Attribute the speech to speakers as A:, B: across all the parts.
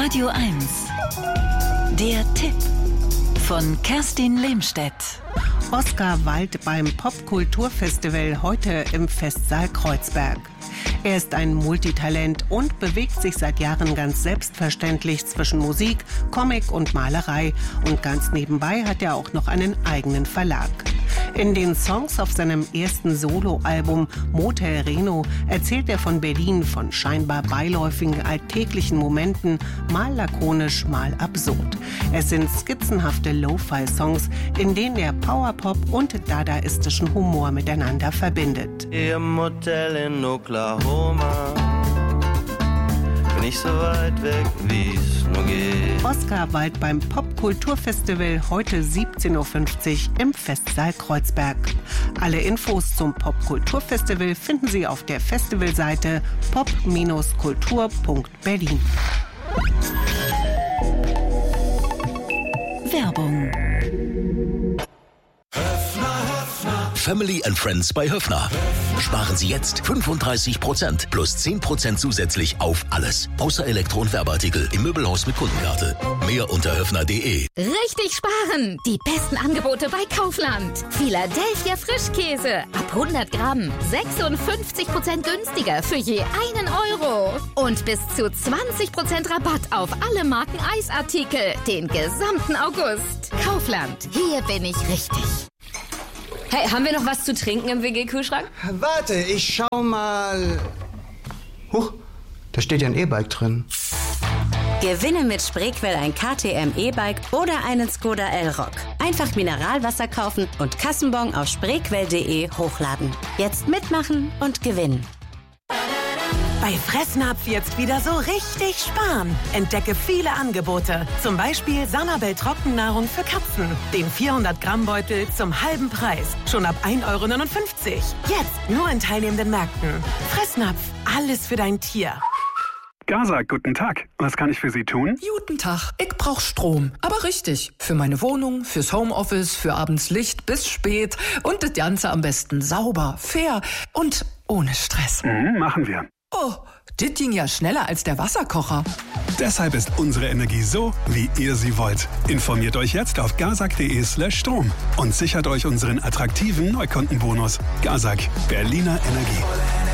A: Radio 1. Der Tipp von Kerstin Lehmstedt.
B: Oskar Wilde beim Popkulturfestival heute im Festsaal Kreuzberg. Er ist ein Multitalent und bewegt sich seit Jahren ganz selbstverständlich zwischen Musik, Comic und Malerei. Und ganz nebenbei hat er auch noch einen eigenen Verlag. In den Songs auf seinem ersten Soloalbum Motel Reno erzählt er von Berlin, von scheinbar beiläufigen alltäglichen Momenten, mal lakonisch, mal absurd. Es sind skizzenhafte Lo-Fi-Songs, in denen er Powerpop und dadaistischen Humor miteinander verbindet.
C: Im Motel in Oklahoma bin ich so weit weg, wie es nur geht.
B: Oskar Wilde beim Popkulturfestival heute 17.50 Uhr im Festsaal Kreuzberg. Alle Infos zum Popkulturfestival finden Sie auf der Festivalseite pop-kultur.berlin.
A: Werbung.
D: Family and Friends bei Höffner. Sparen Sie jetzt 35% plus 10% zusätzlich auf alles. Außer Elektro- und Werbeartikel im Möbelhaus mit Kundenkarte. Mehr unter höffner.de.
E: Richtig sparen! Die besten Angebote bei Kaufland. Philadelphia Frischkäse. Ab 100 Gramm. 56% günstiger für je 1 Euro. Und bis zu 20% Rabatt auf alle Marken Eisartikel. Den gesamten August. Kaufland. Hier bin ich richtig.
F: Hey, haben wir noch was zu trinken im WG-Kühlschrank?
G: Warte, ich schau mal. Huch, da steht ja ein E-Bike drin.
H: Gewinne mit Spreequell ein KTM E-Bike oder einen Skoda Elrock. Einfach Mineralwasser kaufen und Kassenbon auf spreequell.de hochladen. Jetzt mitmachen und gewinnen.
I: Bei Fressnapf jetzt wieder so richtig sparen. Entdecke viele Angebote. Zum Beispiel Sanabel Trockennahrung für Katzen. Den 400-Gramm-Beutel zum halben Preis. Schon ab 1,59 Euro. Jetzt nur in teilnehmenden Märkten. Fressnapf, alles für dein Tier.
J: Gazak, guten Tag. Was kann ich für Sie tun?
K: Guten Tag. Ich brauch Strom. Aber richtig. Für meine Wohnung, fürs Homeoffice, für abends Licht bis spät. Und das Ganze am besten sauber, fair und ohne Stress.
J: Machen wir.
K: Oh, das ging ja schneller als der Wasserkocher.
J: Deshalb ist unsere Energie so, wie ihr sie wollt. Informiert euch jetzt auf gazak.de/Strom und sichert euch unseren attraktiven Neukundenbonus. Gazak, Berliner Energie.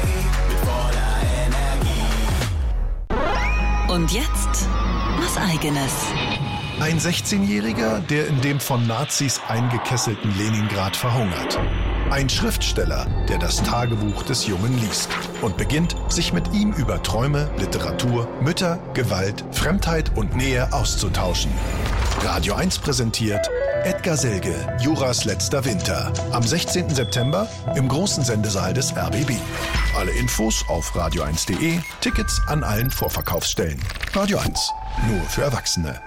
A: Und jetzt was Eigenes.
L: Ein 16-Jähriger, der in dem von Nazis eingekesselten Leningrad verhungert. Ein Schriftsteller, der das Tagebuch des Jungen liest und beginnt, sich mit ihm über Träume, Literatur, Mütter, Gewalt, Fremdheit und Nähe auszutauschen. Radio 1 präsentiert Edgar Selge, Juras letzter Winter. Am 16. September im großen Sendesaal des RBB. Alle Infos auf radio1.de, Tickets an allen Vorverkaufsstellen. Radio 1, nur für Erwachsene.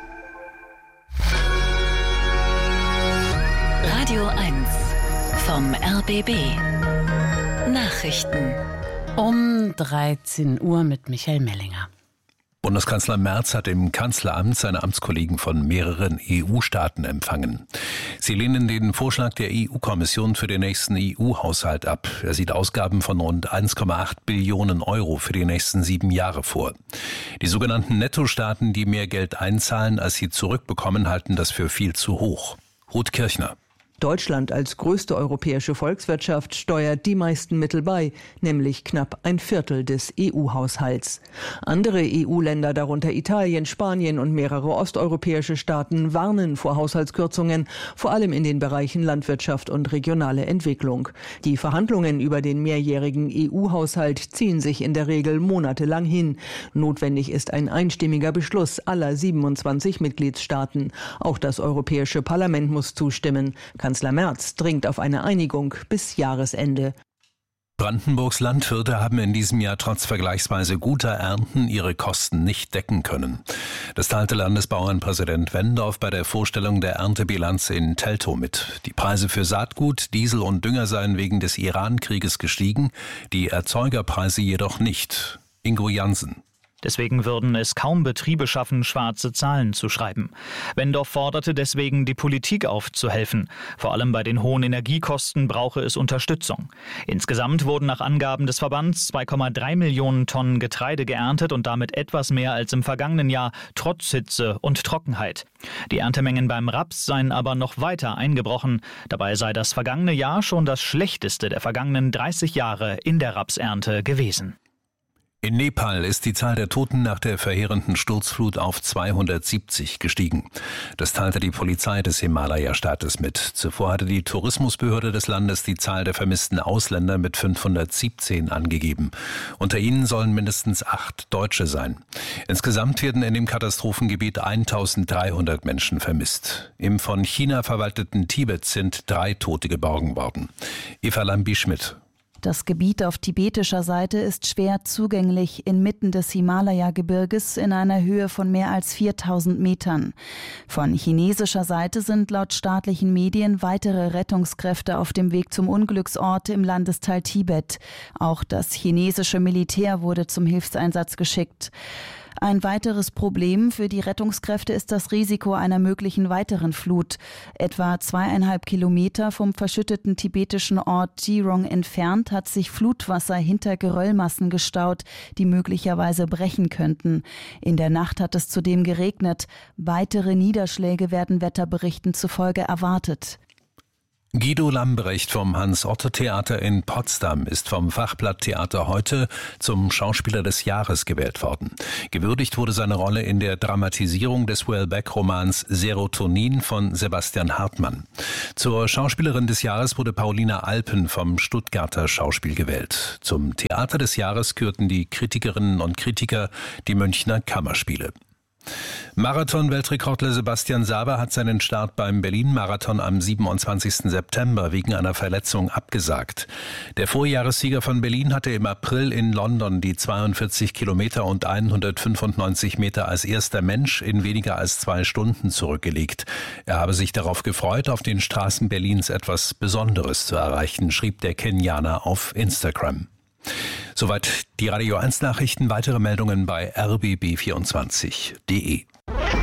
A: Radio 1 vom RBB. Nachrichten.
M: Um 13 Uhr mit Michael Mellinger.
N: Bundeskanzler Merz hat im Kanzleramt seine Amtskollegen von mehreren EU-Staaten empfangen. Sie lehnen den Vorschlag der EU-Kommission für den nächsten EU-Haushalt ab. Er sieht Ausgaben von rund 1,8 Billionen Euro für die nächsten 7 Jahre vor. Die sogenannten Nettostaaten, die mehr Geld einzahlen, als sie zurückbekommen, halten das für viel zu hoch. Ruth Kirchner.
O: Deutschland als größte europäische Volkswirtschaft steuert die meisten Mittel bei, nämlich knapp 1/4 des EU-Haushalts. Andere EU-Länder, darunter Italien, Spanien und mehrere osteuropäische Staaten, warnen vor Haushaltskürzungen, vor allem in den Bereichen Landwirtschaft und regionale Entwicklung. Die Verhandlungen über den mehrjährigen EU-Haushalt ziehen sich in der Regel monatelang hin. Notwendig ist ein einstimmiger Beschluss aller 27 Mitgliedstaaten. Auch das Europäische Parlament muss zustimmen. Kanzler Merz dringt auf eine Einigung bis Jahresende.
N: Brandenburgs Landwirte haben in diesem Jahr trotz vergleichsweise guter Ernten ihre Kosten nicht decken können. Das teilte Landesbauernpräsident Wendorf bei der Vorstellung der Erntebilanz in Teltow mit. Die Preise für Saatgut, Diesel und Dünger seien wegen des Iran-Krieges gestiegen, die Erzeugerpreise jedoch nicht. Ingo Jansen.
P: Deswegen würden es kaum Betriebe schaffen, schwarze Zahlen zu schreiben. Wendorf forderte deswegen, die Politik aufzuhelfen. Vor allem bei den hohen Energiekosten brauche es Unterstützung. Insgesamt wurden nach Angaben des Verbands 2,3 Millionen Tonnen Getreide geerntet und damit etwas mehr als im vergangenen Jahr, trotz Hitze und Trockenheit. Die Erntemengen beim Raps seien aber noch weiter eingebrochen. Dabei sei das vergangene Jahr schon das schlechteste der vergangenen 30 Jahre in der Rapsernte gewesen.
N: In Nepal ist die Zahl der Toten nach der verheerenden Sturzflut auf 270 gestiegen. Das teilte die Polizei des Himalaya-Staates mit. Zuvor hatte die Tourismusbehörde des Landes die Zahl der vermissten Ausländer mit 517 angegeben. Unter ihnen sollen mindestens 8 Deutsche sein. Insgesamt werden in dem Katastrophengebiet 1300 Menschen vermisst. Im von China verwalteten Tibet sind 3 Tote geborgen worden. Eva Lambi-Schmidt.
Q: Das Gebiet auf tibetischer Seite ist schwer zugänglich inmitten des Himalaya-Gebirges in einer Höhe von mehr als 4000 Metern. Von chinesischer Seite sind laut staatlichen Medien weitere Rettungskräfte auf dem Weg zum Unglücksort im Landesteil Tibet. Auch das chinesische Militär wurde zum Hilfseinsatz geschickt. Ein weiteres Problem für die Rettungskräfte ist das Risiko einer möglichen weiteren Flut. Etwa 2,5 Kilometer vom verschütteten tibetischen Ort Jirong entfernt hat sich Flutwasser hinter Geröllmassen gestaut, die möglicherweise brechen könnten. In der Nacht hat es zudem geregnet. Weitere Niederschläge werden Wetterberichten zufolge erwartet.
N: Guido Lambrecht vom Hans-Otto-Theater in Potsdam ist vom Fachblatt Theater Heute zum Schauspieler des Jahres gewählt worden. Gewürdigt wurde seine Rolle in der Dramatisierung des Houellebecq-Romans Serotonin von Sebastian Hartmann. Zur Schauspielerin des Jahres wurde Paulina Alpen vom Stuttgarter Schauspiel gewählt. Zum Theater des Jahres kürten die Kritikerinnen und Kritiker die Münchner Kammerspiele. Marathon-Weltrekordler Sebastian Saber hat seinen Start beim Berlin-Marathon am 27. September wegen einer Verletzung abgesagt. Der Vorjahressieger von Berlin hatte im April in London die 42 Kilometer und 195 Meter als erster Mensch in weniger als 2 Stunden zurückgelegt. Er habe sich darauf gefreut, auf den Straßen Berlins etwas Besonderes zu erreichen, schrieb der Kenianer auf Instagram. Soweit die Radio 1 Nachrichten. Weitere Meldungen bei rbb24.de.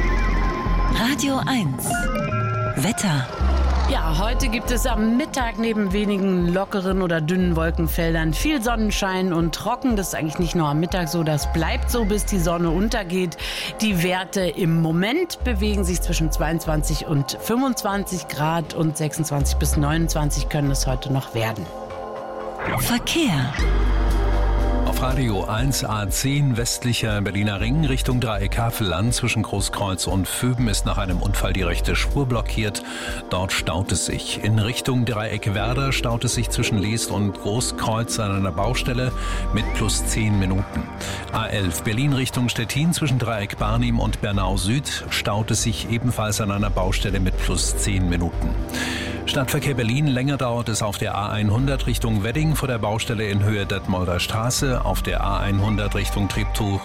A: Radio 1 Wetter.
M: Ja, heute gibt es am Mittag neben wenigen lockeren oder dünnen Wolkenfeldern viel Sonnenschein und trocken. Das ist eigentlich nicht nur am Mittag so, das bleibt so, bis die Sonne untergeht. Die Werte im Moment bewegen sich zwischen 22 und 25 Grad und 26 bis 29 können es heute noch werden.
A: Verkehr.
N: Auf Radio 1 A10 westlicher Berliner Ring Richtung Dreieck Havelland zwischen Großkreuz und Föben ist nach einem Unfall die rechte Spur blockiert. Dort staut es sich. In Richtung Dreieck Werder staut es sich zwischen Leest und Großkreuz an einer Baustelle mit plus 10 Minuten. A11 Berlin Richtung Stettin zwischen Dreieck Barnim und Bernau Süd staut es sich ebenfalls an einer Baustelle mit plus 10 Minuten. Stadtverkehr Berlin, länger dauert es auf der A100 Richtung Wedding vor der Baustelle in Höhe Detmolder Straße, auf der A100 Richtung Treptow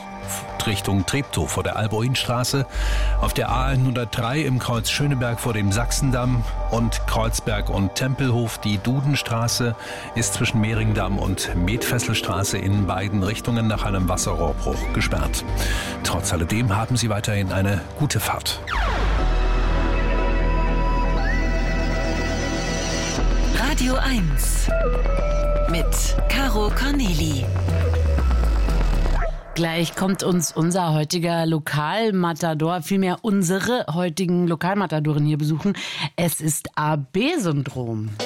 N: vor der Alboinstraße, auf der A103 im Kreuz Schöneberg vor dem Sachsendamm und Kreuzberg und Tempelhof. Die Dudenstraße ist zwischen Mehringdamm und Metfesselstraße in beiden Richtungen nach einem Wasserrohrbruch gesperrt. Trotz alledem haben Sie weiterhin eine gute Fahrt.
A: Radio 1 mit Caro Corneli.
M: Gleich kommt uns unser heutiger Lokalmatador, vielmehr unsere heutigen Lokalmatadoren hier besuchen. Es ist AB-Syndrom.